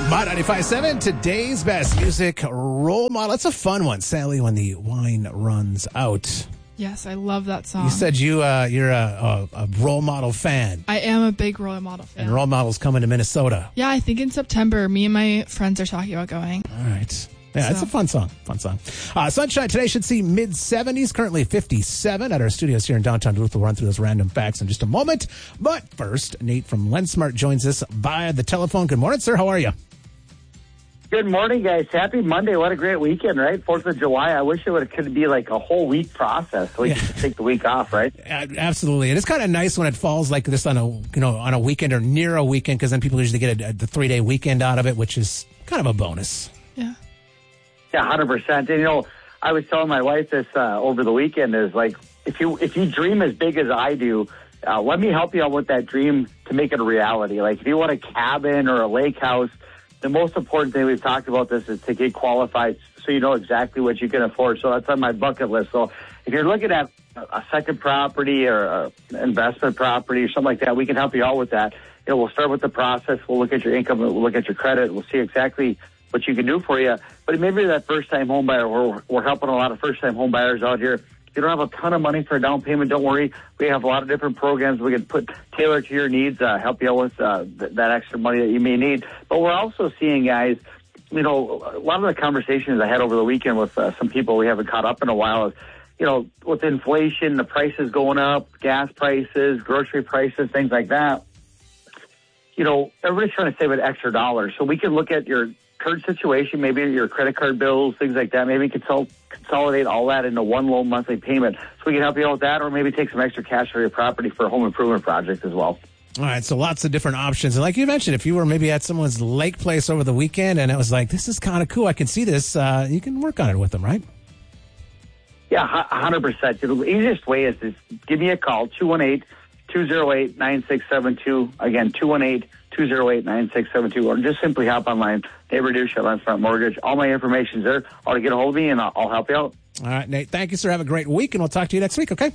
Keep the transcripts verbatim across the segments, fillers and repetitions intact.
My ninety-five point seven, today's best music role model. It's a fun one, Sally, when the wine runs out. Yes, I love that song. You said you, uh, you're a, a, a role model fan. I am a big role model fan. And role models coming to Minnesota. Yeah, I think in September, me and my friends are talking about going. All right. Yeah, So. it's a fun song. Fun song. Uh, sunshine today should see mid seventies, currently fifty-seven at our studios here in downtown Duluth. We'll run through those random facts in just a moment. But first, Nate from Lensmart joins us via the telephone. Good morning, sir. How are you? Good morning, guys. Happy Monday. What a great weekend, right? fourth of July. I wish it would could be like a whole week process so we Yeah. could take the week off, right? Uh, absolutely. And it's kind of nice when it falls like this on a, you know, on a weekend or near a weekend, because then people usually get a, a, the three-day weekend out of it, which is kind of a bonus. Yeah. Yeah, one hundred percent. And, you know, I was telling my wife this uh, over the weekend is like, if you if you dream as big as I do, uh, let me help you out with that dream to make it a reality. Like if you want a cabin or a lake house, the most important thing we've talked about this is to get qualified so you know exactly what you can afford. So that's on my bucket list. So if you're looking at a second property or an investment property or something like that, we can help you out with that. You know, we'll start with the process. We'll look at your income. We'll look at your credit. We'll see exactly what you can do for you. But maybe that first-time home buyer, we're, we're helping a lot of first-time home buyers out here. If you don't have a ton of money for a down payment, don't worry. We have a lot of different programs we can put tailored to your needs, uh, help you out with uh, th- that extra money that you may need. But we're also seeing, guys, you know, a lot of the conversations I had over the weekend with uh, some people we haven't caught up in a while is, you know, with inflation, the prices going up, gas prices, grocery prices, things like that. You know, everybody's trying to save an extra dollar. So we can look at your current situation, maybe your credit card bills, things like that. Maybe consult, consolidate all that into one low monthly payment. So we can help you out with that, or maybe take some extra cash for your property for a home improvement project as well. All right, so lots of different options. And like you mentioned, if you were maybe at someone's lake place over the weekend and it was like, this is kind of cool, I can see this, uh, you can work on it with them, right? Yeah, one hundred percent. The easiest way is to give me a call, two one eight, two oh eight, nine six seven two. Again, two one eight, two oh eight, nine six seven two. Or just simply hop online, Neighbor Dusha, Lensmart Mortgage. All my information's there. Or to get a hold of me, and I'll, I'll help you out. All right, Nate, thank you, sir. Have a great week, and we'll talk to you next week, okay?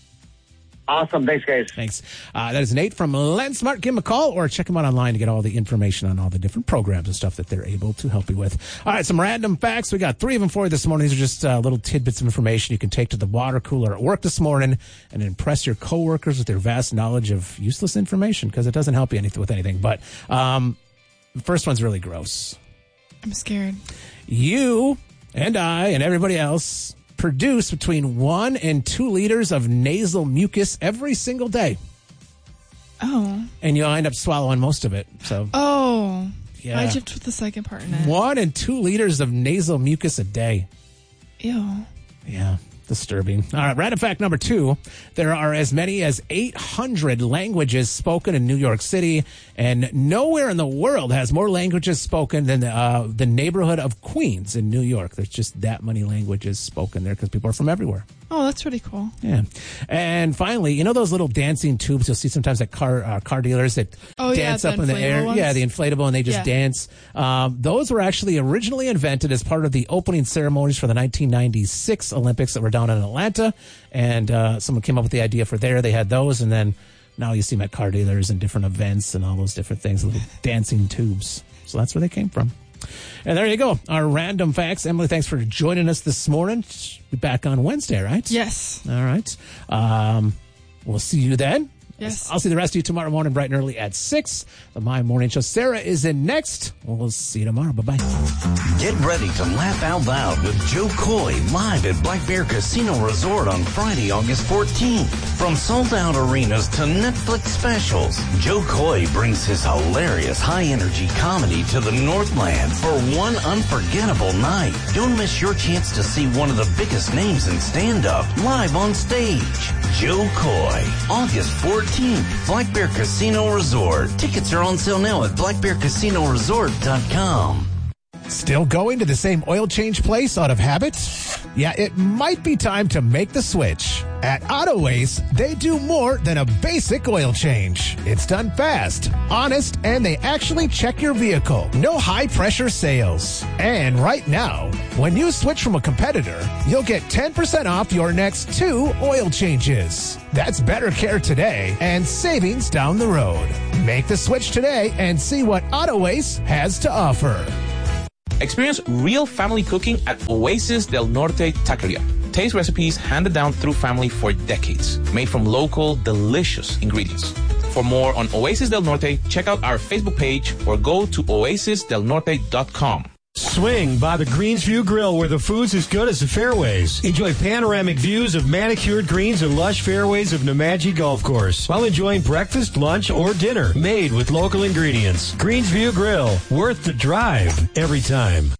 Awesome. Thanks, guys. Thanks. Uh, that is Nate from Lensmart. Give him a call or check him out online to get all the information on all the different programs and stuff that they're able to help you with. All right, some random facts. We got three of them for you this morning. These are just uh, little tidbits of information you can take to the water cooler at work this morning and impress your coworkers with their vast knowledge of useless information, because it doesn't help you anything with anything. But um, the first one's really gross. I'm scared. You and I and everybody else produce between one and two liters of nasal mucus every single day. Oh. And you'll end up swallowing most of it. So, Oh. yeah. I jipped with the second part in it. One and two liters of nasal mucus a day. Ew. Yeah. Disturbing. All right, random fact number two. There are as many as eight hundred languages spoken in New York City, and nowhere in the world has more languages spoken than uh, the neighborhood of Queens in New York. There's just that many languages spoken there because people are from everywhere. Oh, that's pretty cool. Yeah. And finally, you know those little dancing tubes you'll see sometimes at car uh, car dealers that Oh, yeah, dance the up in the air? inflatable ones? Yeah, the inflatable, and they just Yeah. dance. Um, those were actually originally invented as part of the opening ceremonies for the nineteen ninety-six Olympics that were down in Atlanta. And uh, someone came up with the idea for there. They had those, and then now you see them at car dealers and different events and all those different things, little dancing tubes. So that's where they came from. And there you go, our random facts. Emily, thanks for joining us this morning. Be back on Wednesday, right? Yes. All right. Um, we'll see you then. Yes. I'll see the rest of you tomorrow morning, bright and early at six. The My Morning Show. Sarah is in next. We'll see you tomorrow. Bye-bye. Get ready to laugh out loud with Joe Coy live at Black Bear Casino Resort on Friday, August fourteenth. From sold-out arenas to Netflix specials, Joe Coy brings his hilarious high-energy comedy to the Northland for one unforgettable night. Don't miss your chance to see one of the biggest names in stand-up live on stage. Joe Coy, August fourteenth, Black Bear Casino Resort. Tickets are on sale now at black bear casino resort dot com. Still going to the same oil change place out of habit? Yeah, it might be time to make the switch. At Auto Ace, they do more than a basic oil change. It's done fast, honest, and they actually check your vehicle. No high-pressure sales. And right now, when you switch from a competitor, you'll get ten percent off your next two oil changes. That's better care today and savings down the road. Make the switch today and see what Oasis has to offer. Experience real family cooking at Oasis del Norte Taqueria. Taste recipes handed down through family for decades, made from local, delicious ingredients. For more on Oasis del Norte, check out our Facebook page or go to oasis del norte dot com. Swing by the Greensview Grill, where the food's as good as the fairways. Enjoy panoramic views of manicured greens and lush fairways of Nemadji Golf Course while enjoying breakfast, lunch, or dinner made with local ingredients. Greensview Grill, worth the drive every time.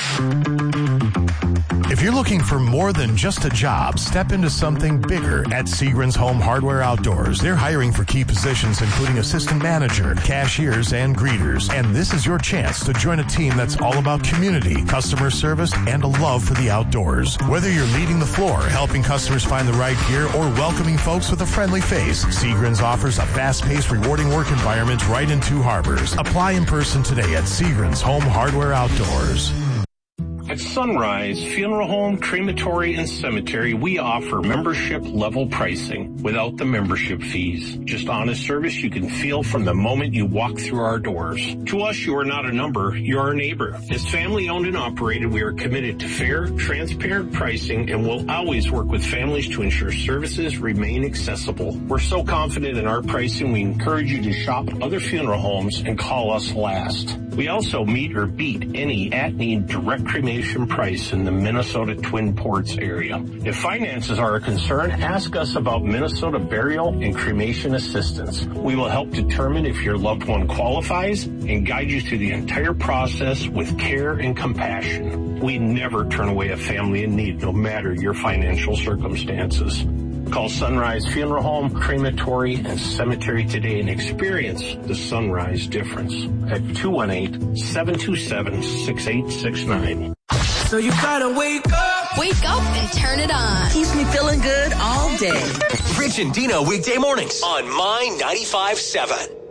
If you're looking for more than just a job, step into something bigger at Seagram's Home Hardware Outdoors. They're hiring for key positions including assistant manager, cashiers, and greeters. And this is your chance to join a team that's all about community, customer service, and a love for the outdoors. Whether you're leading the floor, helping customers find the right gear, or welcoming folks with a friendly face, Seagram's offers a fast-paced, rewarding work environment right in Two Harbors. Apply in person today at Seagram's Home Hardware Outdoors. At Sunrise Funeral Home, Crematory, and Cemetery, we offer membership-level pricing without the membership fees. Just honest service you can feel from the moment you walk through our doors. To us, you are not a number, you are a neighbor. As family-owned and operated, we are committed to fair, transparent pricing and will always work with families to ensure services remain accessible. We're so confident in our pricing, we encourage you to shop other funeral homes and call us last. We also meet or beat any at-need direct cremation price in the Minnesota Twin Ports area. If finances are a concern, ask us about Minnesota burial and cremation assistance. We will help determine if your loved one qualifies and guide you through the entire process with care and compassion. We never turn away a family in need, no matter your financial circumstances. Call Sunrise Funeral Home, Crematory, and Cemetery today and experience the Sunrise difference at two one eight, seven two seven, six eight six nine. So you gotta wake up. Wake up and turn it on. Keeps me feeling good all day. Rich and Dino weekday mornings on My ninety-five point seven.